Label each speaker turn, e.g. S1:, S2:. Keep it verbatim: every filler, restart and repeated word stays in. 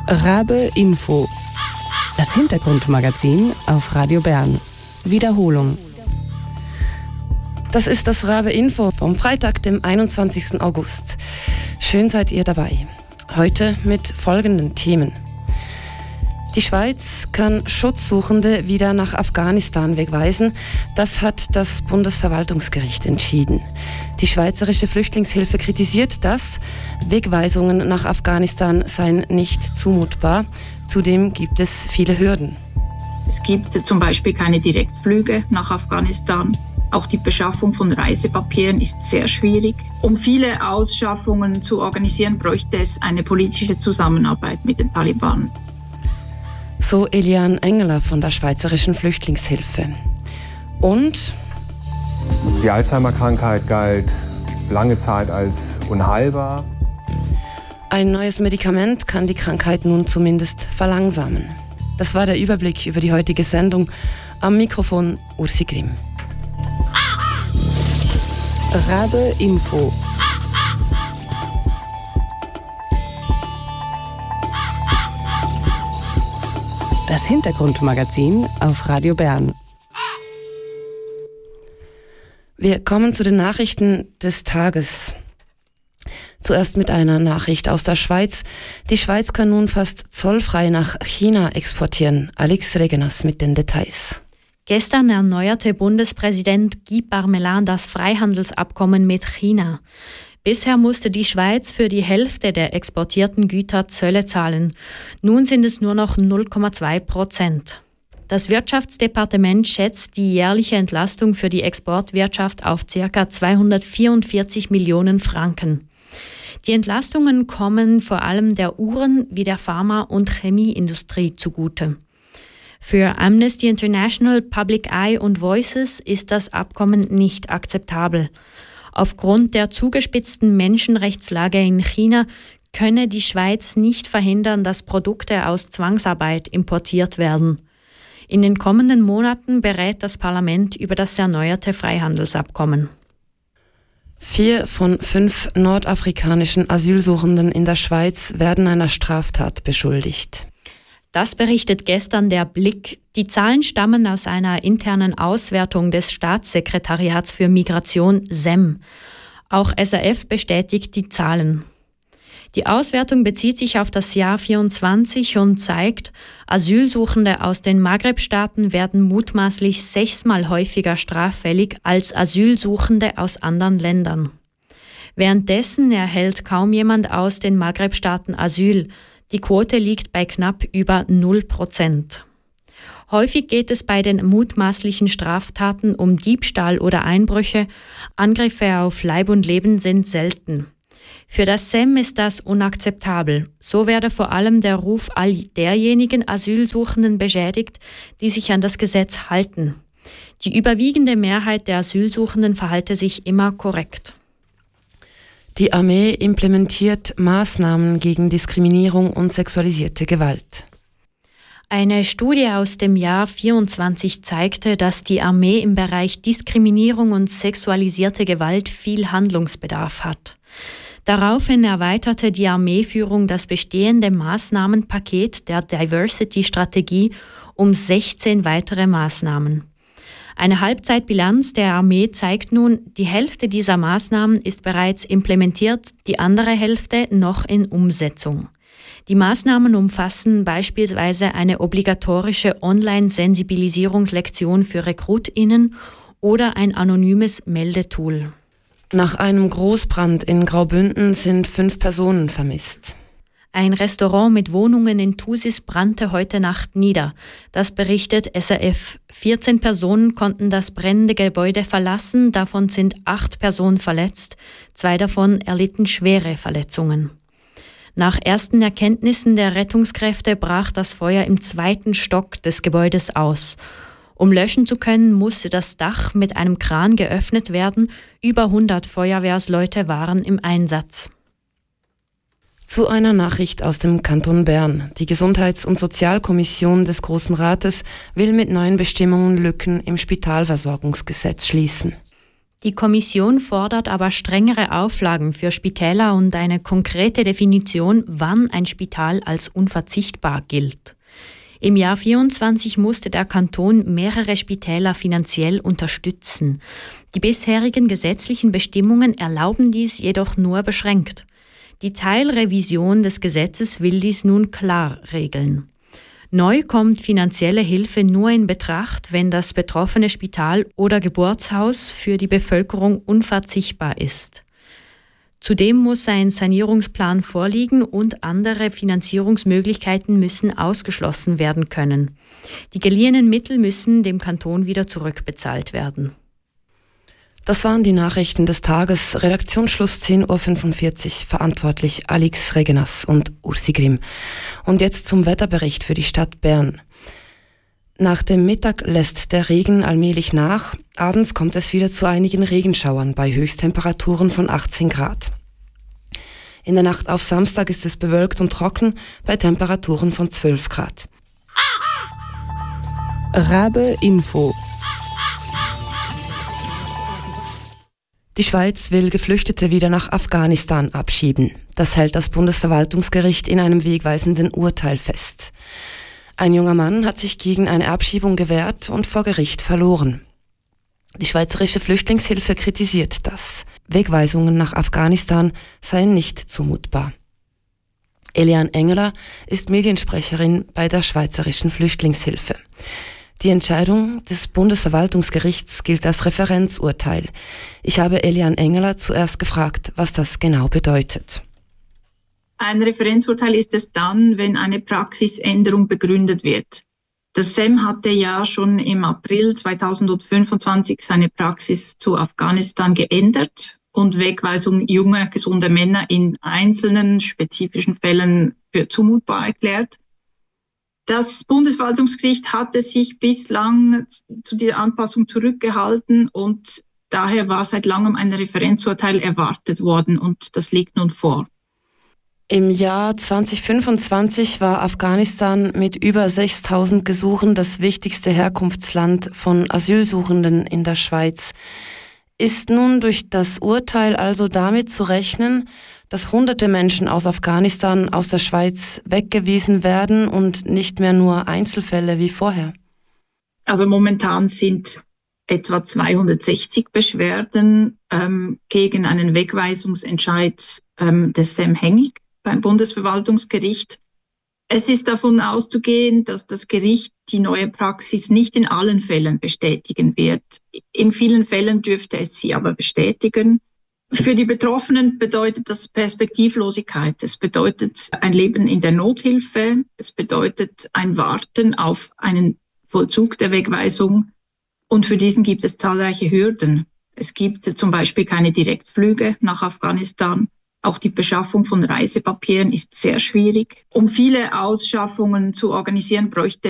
S1: Rabe Info. Das Hintergrundmagazin auf Radio Bern. Wiederholung.
S2: Das ist das Rabe Info vom Freitag, dem einundzwanzigsten August. Schön seid ihr dabei. Heute mit folgenden Themen. Die Schweiz kann Schutzsuchende wieder nach Afghanistan wegweisen. Das hat das Bundesverwaltungsgericht entschieden. Die Schweizerische Flüchtlingshilfe kritisiert das. Wegweisungen nach Afghanistan seien nicht zumutbar. Zudem gibt es viele Hürden.
S3: Es gibt zum Beispiel keine Direktflüge nach Afghanistan. Auch die Beschaffung von Reisepapieren ist sehr schwierig. Um viele Ausschaffungen zu organisieren, bräuchte es eine politische Zusammenarbeit mit den Taliban.
S2: So Elian Engeler von der Schweizerischen Flüchtlingshilfe. Und
S4: die Alzheimer-Krankheit galt lange Zeit als unheilbar.
S2: Ein neues Medikament kann die Krankheit nun zumindest verlangsamen. Das war der Überblick über die heutige Sendung. Am Mikrofon Ursi Grimm.
S1: Rabe Info. Das Hintergrundmagazin auf Radio Bern.
S2: Wir kommen zu den Nachrichten des Tages. Zuerst mit einer Nachricht aus der Schweiz. Die Schweiz kann nun fast zollfrei nach China exportieren. Alex Regenas mit den Details.
S5: Gestern erneuerte Bundespräsident Guy Parmelin das Freihandelsabkommen mit China. Bisher musste die Schweiz für die Hälfte der exportierten Güter Zölle zahlen. Nun sind es nur noch null Komma zwei Prozent. Das Wirtschaftsdepartement schätzt die jährliche Entlastung für die Exportwirtschaft auf ca. zweihundertvierundvierzig Millionen Franken. Die Entlastungen kommen vor allem der Uhren- wie der Pharma- und Chemieindustrie zugute. Für Amnesty International, Public Eye und Voices ist das Abkommen nicht akzeptabel. Aufgrund der zugespitzten Menschenrechtslage in China könne die Schweiz nicht verhindern, dass Produkte aus Zwangsarbeit importiert werden. In den kommenden Monaten berät das Parlament über das erneuerte Freihandelsabkommen.
S2: Vier von fünf nordafrikanischen Asylsuchenden in der Schweiz werden einer Straftat beschuldigt.
S5: Das berichtet gestern der Blick. Die Zahlen stammen aus einer internen Auswertung des Staatssekretariats für Migration S E M. Auch S R F bestätigt die Zahlen. Die Auswertung bezieht sich auf das Jahr vierundzwanzig und zeigt, Asylsuchende aus den Maghreb-Staaten werden mutmaßlich sechsmal häufiger straffällig als Asylsuchende aus anderen Ländern. Währenddessen erhält kaum jemand aus den Maghreb-Staaten Asyl. Die Quote liegt bei knapp über null Prozent. Häufig geht es bei den mutmaßlichen Straftaten um Diebstahl oder Einbrüche. Angriffe auf Leib und Leben sind selten. Für das S E M ist das unakzeptabel. So werde vor allem der Ruf all derjenigen Asylsuchenden beschädigt, die sich an das Gesetz halten. Die überwiegende Mehrheit der Asylsuchenden verhalte sich immer korrekt.
S2: Die Armee implementiert Maßnahmen gegen Diskriminierung und sexualisierte Gewalt.
S5: Eine Studie aus dem Jahr vierundzwanzig zeigte, dass die Armee im Bereich Diskriminierung und sexualisierte Gewalt viel Handlungsbedarf hat. Daraufhin erweiterte die Armeeführung das bestehende Maßnahmenpaket der Diversity-Strategie um sechzehn weitere Maßnahmen. Eine Halbzeitbilanz der Armee zeigt nun, die Hälfte dieser Maßnahmen ist bereits implementiert, die andere Hälfte noch in Umsetzung. Die Maßnahmen umfassen beispielsweise eine obligatorische Online-Sensibilisierungslektion für RekrutInnen oder ein anonymes Meldetool.
S2: Nach einem Großbrand in Graubünden sind fünf Personen vermisst.
S5: Ein Restaurant mit Wohnungen in Thusis brannte heute Nacht nieder. Das berichtet S R F. vierzehn Personen konnten das brennende Gebäude verlassen, davon sind acht Personen verletzt. Zwei davon erlitten schwere Verletzungen. Nach ersten Erkenntnissen der Rettungskräfte brach das Feuer im zweiten Stock des Gebäudes aus. Um löschen zu können, musste das Dach mit einem Kran geöffnet werden. Über hundert Feuerwehrsleute waren im Einsatz.
S2: Zu einer Nachricht aus dem Kanton Bern. Die Gesundheits- und Sozialkommission des Grossen Rates will mit neuen Bestimmungen Lücken im Spitalversorgungsgesetz schließen.
S5: Die Kommission fordert aber strengere Auflagen für Spitäler und eine konkrete Definition, wann ein Spital als unverzichtbar gilt. Im Jahr vierundzwanzig musste der Kanton mehrere Spitäler finanziell unterstützen. Die bisherigen gesetzlichen Bestimmungen erlauben dies jedoch nur beschränkt. Die Teilrevision des Gesetzes will dies nun klar regeln. Neu kommt finanzielle Hilfe nur in Betracht, wenn das betroffene Spital oder Geburtshaus für die Bevölkerung unverzichtbar ist. Zudem muss ein Sanierungsplan vorliegen und andere Finanzierungsmöglichkeiten müssen ausgeschlossen werden können. Die geliehenen Mittel müssen dem Kanton wieder zurückbezahlt werden.
S2: Das waren die Nachrichten des Tages. Redaktionsschluss zehn Uhr fünfundvierzig. Verantwortlich Alex Regenas und Ursi Grimm. Und jetzt zum Wetterbericht für die Stadt Bern. Nach dem Mittag lässt der Regen allmählich nach. Abends kommt es wieder zu einigen Regenschauern bei Höchsttemperaturen von achtzehn Grad. In der Nacht auf Samstag ist es bewölkt und trocken bei Temperaturen von zwölf Grad.
S1: Rabe Info.
S2: Die Schweiz will Geflüchtete wieder nach Afghanistan abschieben. Das hält das Bundesverwaltungsgericht in einem wegweisenden Urteil fest. Ein junger Mann hat sich gegen eine Abschiebung gewehrt und vor Gericht verloren. Die Schweizerische Flüchtlingshilfe kritisiert das. Wegweisungen nach Afghanistan seien nicht zumutbar. Eliane Engeler ist Mediensprecherin bei der Schweizerischen Flüchtlingshilfe. Die Entscheidung des Bundesverwaltungsgerichts gilt als Referenzurteil. Ich habe Eliane Engeler zuerst gefragt, was das genau bedeutet.
S3: Ein Referenzurteil ist es dann, wenn eine Praxisänderung begründet wird. Das S E M hatte ja schon im April zweitausendfünfundzwanzig seine Praxis zu Afghanistan geändert und Wegweisung junger, gesunder Männer in einzelnen spezifischen Fällen für zumutbar erklärt. Das Bundesverwaltungsgericht hatte sich bislang zu dieser Anpassung zurückgehalten und daher war seit langem ein Referenzurteil erwartet worden und das liegt nun vor.
S2: Im Jahr zweitausendfünfundzwanzig war Afghanistan mit über sechstausend Gesuchen das wichtigste Herkunftsland von Asylsuchenden in der Schweiz. Ist nun durch das Urteil also damit zu rechnen, dass hunderte Menschen aus Afghanistan aus der Schweiz weggewiesen werden und nicht mehr nur Einzelfälle wie vorher?
S3: Also momentan sind etwa zweihundertsechzig Beschwerden ähm, gegen einen Wegweisungsentscheid ähm, des S E M hängig beim Bundesverwaltungsgericht. Es ist davon auszugehen, dass das Gericht die neue Praxis nicht in allen Fällen bestätigen wird. In vielen Fällen dürfte es sie aber bestätigen. Für die Betroffenen bedeutet das Perspektivlosigkeit. Es bedeutet ein Leben in der Nothilfe. Es bedeutet ein Warten auf einen Vollzug der Wegweisung. Und für diesen gibt es zahlreiche Hürden. Es gibt zum Beispiel keine Direktflüge nach Afghanistan. Auch die Beschaffung von Reisepapieren ist sehr schwierig. Um viele Ausschaffungen zu organisieren, bräuchte